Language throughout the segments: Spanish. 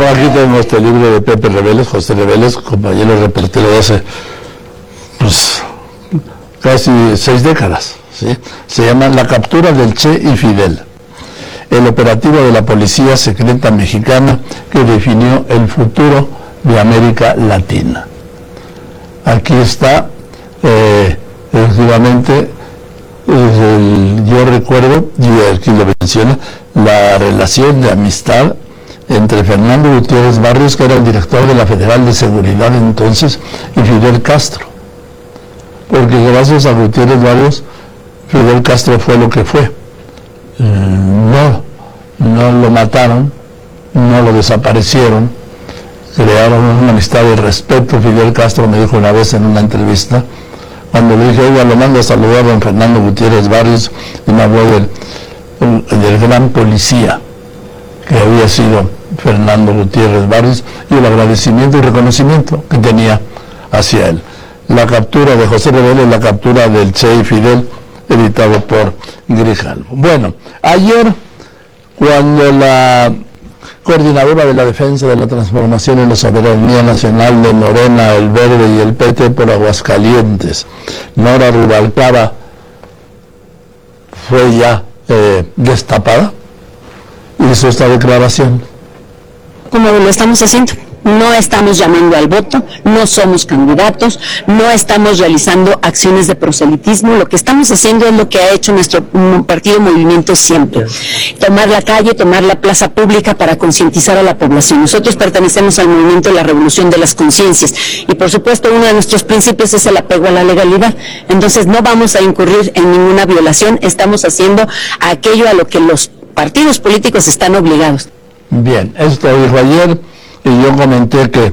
aquí tengo este libro de Pepe Reveles, José Reveles, compañero reportero de hace pues casi 6 décadas, ¿sí? Se llama La captura del Che y Fidel, el operativo de la policía secreta mexicana que definió el futuro de América Latina. Aquí está, efectivamente, yo recuerdo, y aquí lo menciona, la relación de amistad entre Fernando Gutiérrez Barrios, que era el director de la Federal de Seguridad entonces, y Fidel Castro. Porque gracias a Gutiérrez Barrios, Fidel Castro fue lo que fue. No lo mataron, no lo desaparecieron, crearon una amistad de respeto. Fidel Castro me dijo una vez en una entrevista, cuando le dije, oiga, lo mando a saludar a don Fernando Gutiérrez Barrios, y me habló del gran policía que había sido Fernando Gutiérrez Barrios, y el agradecimiento y reconocimiento que tenía hacia él. La captura de José Reveles, la captura del Che y Fidel, editado por Grijalvo. Bueno, ayer, cuando la coordinadora de la defensa de la transformación en la soberanía nacional de Morena, el Verde y el PT por Aguascalientes, Nora Rubalcaba, fue ya destapada, hizo esta declaración. Como lo estamos haciendo. No estamos llamando al voto, no somos candidatos, no estamos realizando acciones de proselitismo. Lo que estamos haciendo es lo que ha hecho nuestro partido Movimiento siempre: tomar la calle, tomar la plaza pública para concientizar a la población. Nosotros pertenecemos al movimiento de la revolución de las conciencias y, por supuesto, uno de nuestros principios es el apego a la legalidad. Entonces no vamos a incurrir en ninguna violación, estamos haciendo aquello a lo que los partidos políticos están obligados. Bien, esto dijo ayer. Y yo comenté que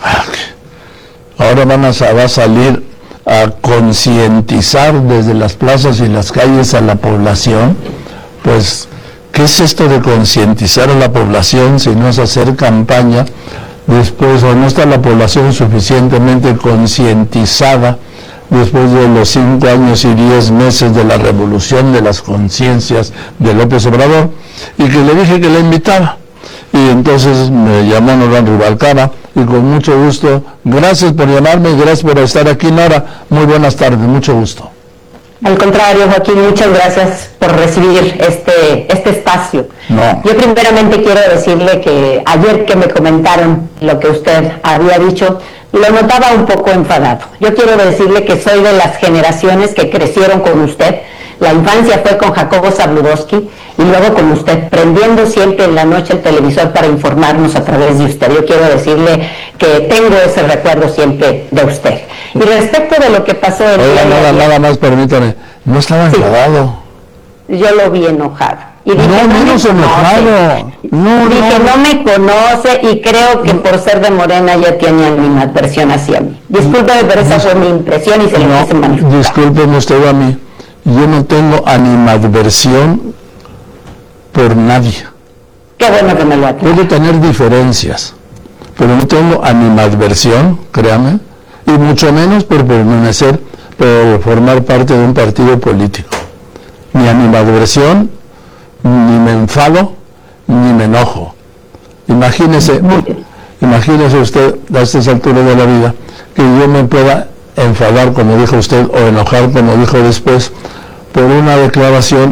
ahora va a salir a concientizar desde las plazas y las calles a la población. Pues, ¿qué es esto de concientizar a la población si no es hacer campaña después, o no está la población suficientemente concientizada después de los 5 años y 10 meses de la revolución de las conciencias de López Obrador? Y que le dije que la invitaba. Y entonces me llamó Nora Rubalcaba, y con mucho gusto, gracias por llamarme y gracias por estar aquí, Nora. Muy buenas tardes, mucho gusto. Al contrario, Joaquín, muchas gracias por recibir este espacio. No. Yo primeramente quiero decirle que ayer que me comentaron lo que usted había dicho, lo notaba un poco enfadado. Yo quiero decirle que soy de las generaciones que crecieron con usted. La infancia fue con Jacobo Zabludowski y luego con usted, prendiendo siempre en la noche el televisor para informarnos a través de usted. Yo quiero decirle que tengo ese recuerdo siempre de usted. Y respecto de lo que pasó el día de ayer, nada más permítame, no estaba enfadado. Yo lo vi enojado. Y dije, no enojado. Dije, no me conoce, y creo que por ser de Morena ya tiene animadversión hacia mí. Discúlpeme, pero esa fue mi impresión y se lo quise manifestar. Discúlpeme usted a mí. Yo no tengo animadversión por nadie. Qué bueno que me lo aclara. Puedo tener diferencias, pero no tengo animadversión, créame, y mucho menos por permanecer, por formar parte de un partido político. Ni animadversión, ni me enfado, ni me enojo. Imagínese usted, a estas alturas de la vida, que yo me pueda enfadar, como dijo usted, o enojar, como dijo después, por una declaración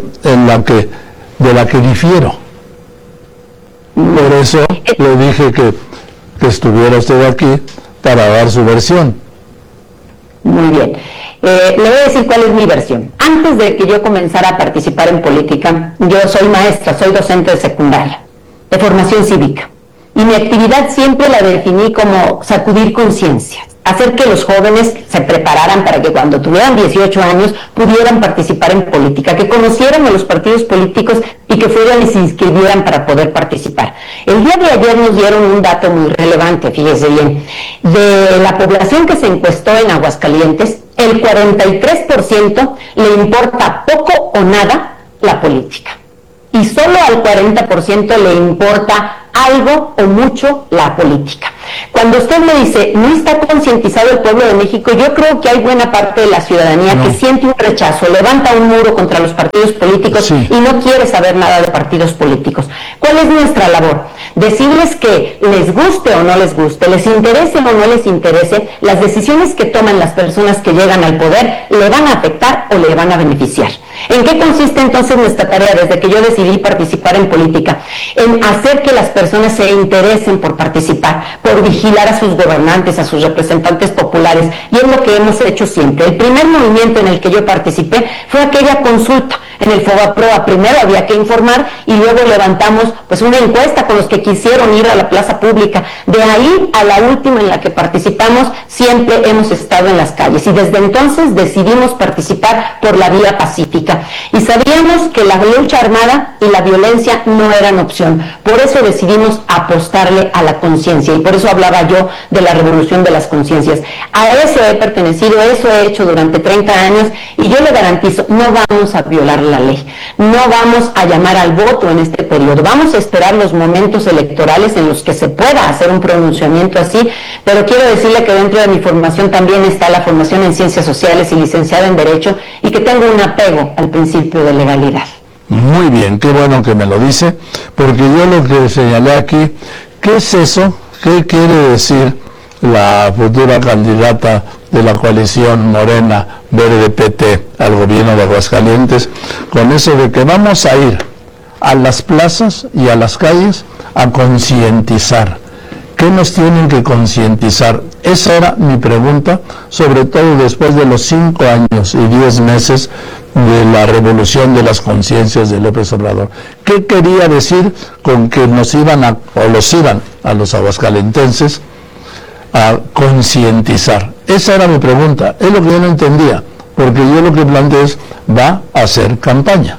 de la que difiero. Por eso le dije que estuviera usted aquí para dar su versión. Muy bien. Le voy a decir cuál es mi versión. Antes de que yo comenzara a participar en política, yo soy maestra, soy docente de secundaria, de formación cívica. Y mi actividad siempre la definí como sacudir conciencias, hacer que los jóvenes se prepararan para que cuando tuvieran 18 años pudieran participar en política, que conocieran a los partidos políticos y que fueran y se inscribieran para poder participar. El día de ayer nos dieron un dato muy relevante, fíjese bien. De la población que se encuestó en Aguascalientes, el 43% le importa poco o nada la política. Y solo al 40% le importa algo o mucho la política. Cuando usted me dice, no está concientizado el pueblo de México, yo creo que hay buena parte de la ciudadanía que siente un rechazo, levanta un muro contra los partidos políticos y no quiere saber nada de partidos políticos. ¿Cuál es nuestra labor? Decirles que les guste o no les guste, les interese o no les interese, las decisiones que toman las personas que llegan al poder le van a afectar o le van a beneficiar. ¿En qué consiste entonces nuestra tarea desde que yo decidí participar en política? En hacer que las personas se interesen por participar, por vigilar a sus gobernantes, a sus representantes populares, y es lo que hemos hecho siempre. El primer movimiento en el que yo participé fue aquella consulta en el FOBAPROA. Primero había que informar y luego levantamos pues una encuesta con los que quisieron ir a la plaza pública. De ahí a la última en la que participamos siempre hemos estado en las calles y desde entonces decidimos participar por la vía pacífica y sabíamos que la lucha armada y la violencia no eran opción. Por eso decidimos apostarle a la conciencia y por eso hablaba yo de la revolución de las conciencias. A eso he pertenecido, eso he hecho durante 30 años y yo le garantizo, no vamos a violar la ley, no vamos a llamar al voto en este periodo, vamos a esperar los momentos electorales en los que se pueda hacer un pronunciamiento así, pero quiero decirle que dentro de mi formación también está la formación en Ciencias Sociales y licenciada en Derecho y que tengo un apego al principio de legalidad. Muy bien, qué bueno que me lo dice, porque yo lo que señalé aquí, ¿qué es eso? ¿Qué quiere decir la futura candidata de la coalición Morena Verde PT al gobierno de Aguascalientes con eso de que vamos a ir a las plazas y a las calles a concientizar? ¿Qué nos tienen que concientizar? Esa era mi pregunta, sobre todo después de los 5 años y 10 meses de la revolución de las conciencias de López Obrador. ¿Qué quería decir con que nos iban a los aguascalentenses a concientizar? Esa era mi pregunta, es lo que yo no entendía, porque yo lo que planteo es, va a hacer campaña.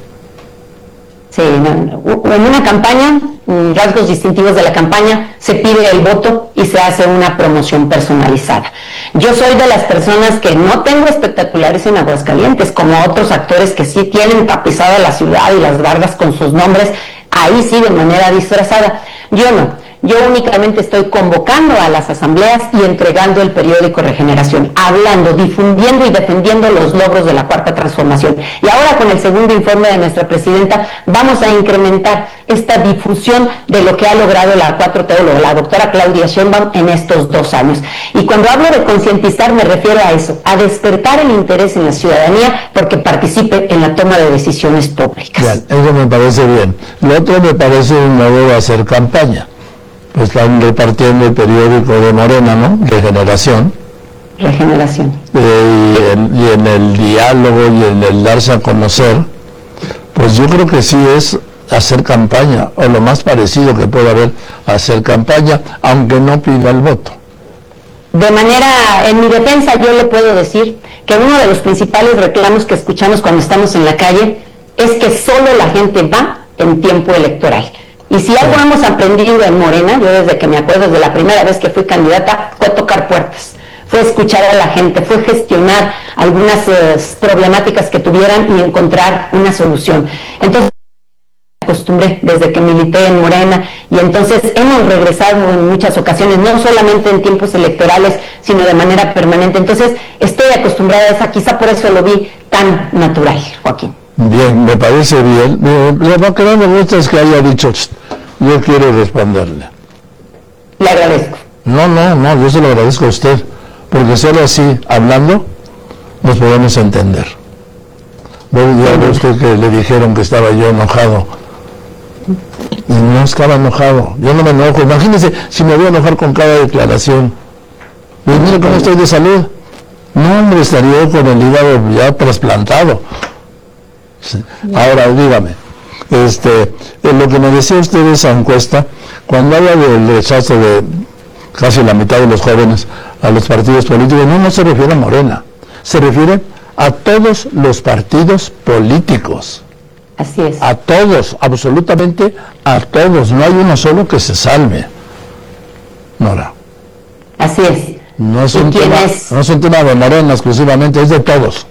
Sí, en una campaña, rasgos distintivos de la campaña, se pide el voto y se hace una promoción personalizada. Yo soy de las personas que no tengo espectaculares en Aguascalientes, como otros actores que sí tienen tapizada la ciudad y las bardas con sus nombres, ahí sí de manera disfrazada. Yo no. Yo únicamente estoy convocando a las asambleas y entregando el periódico Regeneración, hablando, difundiendo y defendiendo los logros de la Cuarta Transformación. Y ahora con el segundo informe de nuestra presidenta vamos a incrementar esta difusión de lo que ha logrado la 4T o la doctora Claudia Sheinbaum en estos 2 años. Y cuando hablo de concientizar me refiero a eso, a despertar el interés en la ciudadanía porque participe en la toma de decisiones públicas. Bien, eso me parece bien. Lo otro me parece un modo de hacer campaña. Están repartiendo el periódico de Morena, ¿no? Regeneración. Regeneración. Y en el diálogo y en el darse a conocer, pues yo creo que sí es hacer campaña, o lo más parecido que puede haber hacer campaña, aunque no pida el voto. De manera, en mi defensa yo le puedo decir que uno de los principales reclamos que escuchamos cuando estamos en la calle es que solo la gente va en tiempo electoral. Y si algo hemos aprendido en Morena, yo desde que me acuerdo, desde la primera vez que fui candidata, fue tocar puertas, fue escuchar a la gente, fue gestionar algunas problemáticas que tuvieran y encontrar una solución. Entonces, me acostumbré desde que milité en Morena y entonces hemos regresado en muchas ocasiones, no solamente en tiempos electorales, sino de manera permanente. Entonces, estoy acostumbrada a esa, quizá por eso lo vi tan natural, Joaquín. Bien, me parece bien. Lo que no me gusta es que haya dicho, yo quiero responderle. Le agradezco. No, yo se lo agradezco a usted, porque solo así, hablando, nos podemos entender. Ya ve usted que le dijeron que estaba yo enojado. Y no estaba enojado, yo no me enojo. Imagínense si me voy a enojar con cada declaración. Y mire cómo estoy de salud. No, hombre, estaría yo con el hígado ya trasplantado. Ahora, dígame, lo que me decía usted de esa encuesta, cuando habla del rechazo de casi la mitad de los jóvenes a los partidos políticos, no se refiere a Morena, se refiere a todos los partidos políticos. Así es. A todos, absolutamente a todos, no hay uno solo que se salve. Nora. Así es. No es un tema de Morena exclusivamente, es de todos.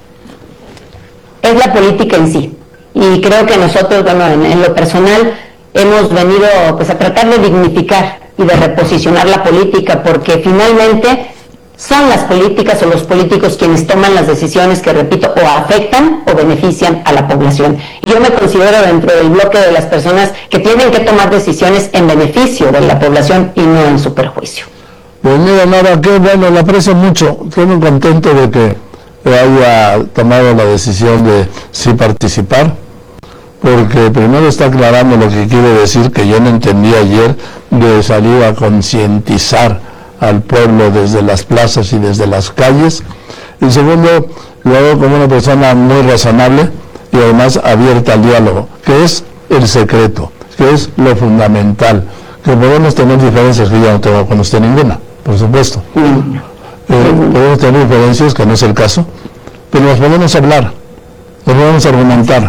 Es la política en sí. Y creo que nosotros, bueno, en lo personal, hemos venido pues a tratar de dignificar y de reposicionar la política, porque finalmente son las políticas o los políticos quienes toman las decisiones que, repito, o afectan o benefician a la población. Yo me considero dentro del bloque de las personas que tienen que tomar decisiones en beneficio de la población y no en su perjuicio. Pues mira, Nora, qué bueno, le aprecio mucho. Estoy muy contento de que haya tomado la decisión de sí participar, porque primero está aclarando lo que quiere decir, que yo no entendí ayer, de salir a concientizar al pueblo desde las plazas y desde las calles. Y segundo, lo veo como una persona muy razonable y además abierta al diálogo, que es el secreto, que es lo fundamental, que podemos tener diferencias, que yo no tengo con usted ninguna, por supuesto. Podemos tener diferencias, que no es el caso, pero nos podemos hablar, nos podemos argumentar,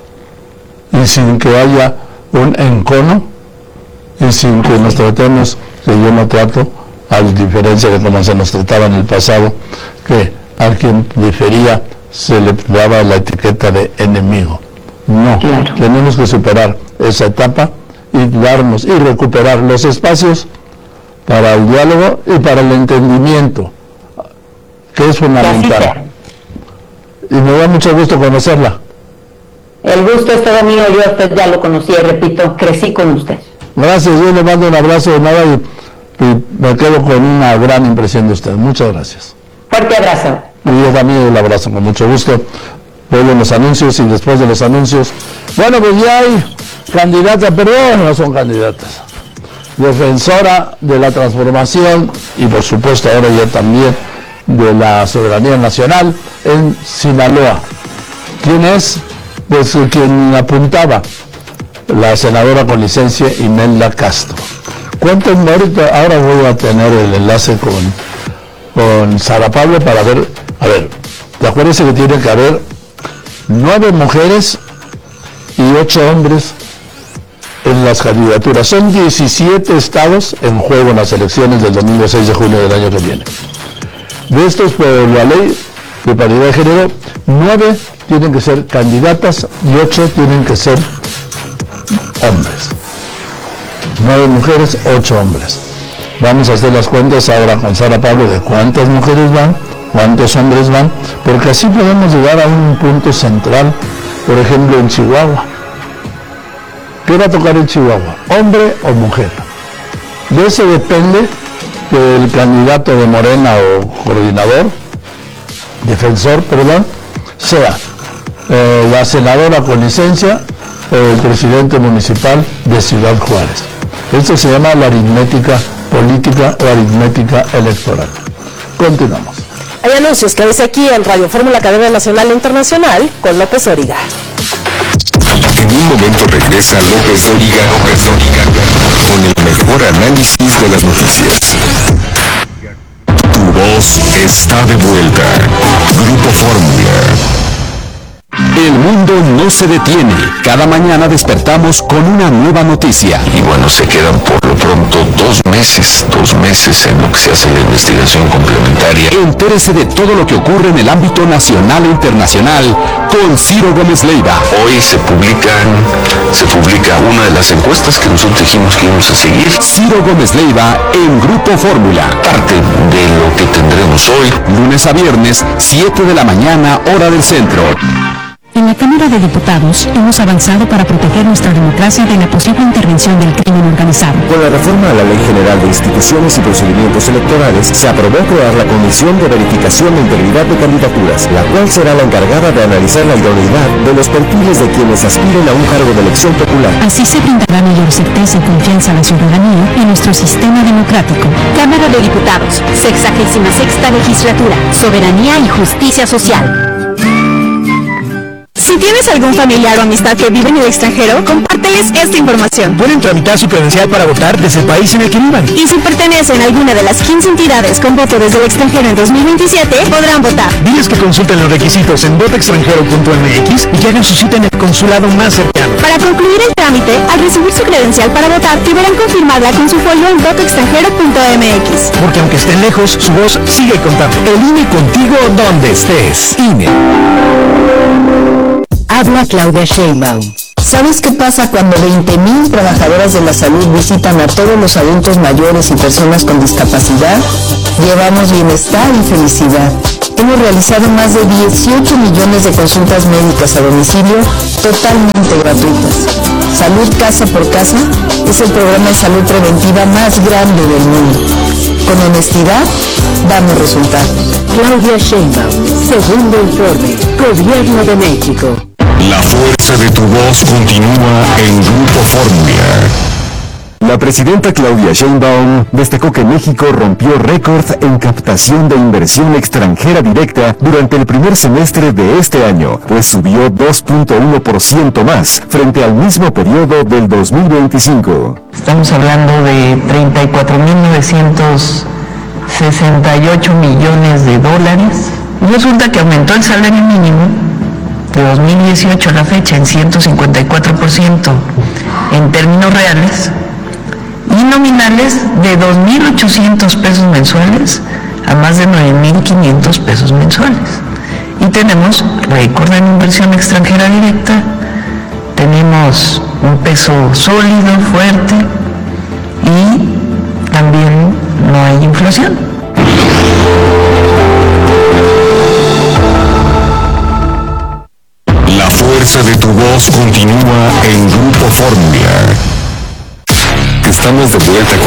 y sin que haya un encono, y sin que nos tratemos, que yo no trato, a diferencia de cómo se nos trataba en el pasado, que a quien difería se le daba la etiqueta de enemigo. No, claro. Tenemos que superar esa etapa y darnos y recuperar los espacios para el diálogo y para el entendimiento, que es fundamental. Y me da mucho gusto conocerla. El gusto es todo mío, yo a usted ya lo conocí y repito, crecí con usted. Gracias, yo le mando un abrazo de nada y me quedo con una gran impresión de usted. Muchas gracias. Fuerte abrazo. Y yo también el abrazo con mucho gusto. Vuelven los anuncios y después de los anuncios, bueno, pues ya hay candidata, pero no son candidatas. Defensora de la transformación y por supuesto ahora ya también de la soberanía nacional en Sinaloa. ¿Quién es? Pues quien apuntaba, la senadora con licencia Imelda Castro. Cuéntenme ahorita, ahora voy a tener el enlace con Sara Pablo para ver, a ver, acuérdense que tiene que haber 9 mujeres y 8 hombres en las candidaturas. Son 17 estados en juego en las elecciones del domingo 6 de junio del año que viene. De estos, por la ley de paridad de género, 9 tienen que ser candidatas y 8 tienen que ser hombres. 9 mujeres, 8 hombres. Vamos a hacer las cuentas ahora con Sara Pablo de cuántas mujeres van, cuántos hombres van, porque así podemos llegar a un punto central, por ejemplo en Chihuahua. ¿Qué va a tocar en Chihuahua? ¿Hombre o mujer? De eso depende que el candidato de Morena o coordinador, defensor, perdón, sea la senadora con licencia o el presidente municipal de Ciudad Juárez. Esto se llama la aritmética política o aritmética electoral. Continuamos. Hay anuncios que ves aquí en Radio Fórmula Cadena Nacional e Internacional con López Dóriga. En un momento regresa López Dóriga con el mejor análisis de las noticias. Tu voz está de vuelta. Grupo Fórmula. El mundo no se detiene. Cada mañana despertamos con una nueva noticia. Y bueno, se quedan por lo pronto 2 meses en lo que se hace la investigación complementaria. Entérese de todo lo que ocurre en el ámbito nacional e internacional con Ciro Gómez Leiva. Hoy se publica una de las encuestas que nosotros dijimos que íbamos a seguir. Ciro Gómez Leiva en Grupo Fórmula. Parte de lo que tendremos hoy. Lunes a viernes, 7 de la mañana, hora del centro. En la Cámara de Diputados hemos avanzado para proteger nuestra democracia de la posible intervención del crimen organizado. Con la reforma a la Ley General de Instituciones y Procedimientos Electorales, se aprobó crear la Comisión de Verificación de Integridad de Candidaturas, la cual será la encargada de analizar la idoneidad de los perfiles de quienes aspiren a un cargo de elección popular. Así se brindará mayor certeza y confianza a la ciudadanía en nuestro sistema democrático. Cámara de Diputados, 66ª Legislatura, Soberanía y Justicia Social. Si tienes algún familiar o amistad que vive en el extranjero, compárteles esta información. Pueden tramitar su credencial para votar desde el país en el que vivan. Y si pertenecen a alguna de las 15 entidades con voto desde el extranjero en 2027, podrán votar. Diles que consulten los requisitos en votoextranjero.mx y que hagan su cita en el consulado más cercano. Para concluir el trámite, al recibir su credencial para votar, deberán confirmarla con su folio en votoextranjero.mx. Porque aunque estén lejos, su voz sigue contando. El INE contigo donde estés. INE. Habla Claudia Sheinbaum. ¿Sabes qué pasa cuando 20,000 trabajadoras de la salud visitan a todos los adultos mayores y personas con discapacidad? Llevamos bienestar y felicidad. Hemos realizado más de 18 millones de consultas médicas a domicilio totalmente gratuitas. Salud Casa por Casa es el programa de salud preventiva más grande del mundo. Con honestidad, damos resultados. Claudia Sheinbaum, segundo informe, Gobierno de México. La fuerza de tu voz continúa en Grupo Fórmula. La presidenta Claudia Sheinbaum destacó que México rompió récord en captación de inversión extranjera directa durante el primer semestre de este año, pues subió 2.1% más frente al mismo periodo del 2025. Estamos hablando de 34.968 millones de dólares. Y resulta que aumentó el salario mínimo de 2018 a la fecha en 154% en términos reales y nominales de 2.800 pesos mensuales a más de 9.500 pesos mensuales. Y tenemos récord en inversión extranjera directa, tenemos un peso sólido, fuerte y también no hay inflación. La fuerza de tu voz continúa en Grupo Fórmula. Estamos de vuelta con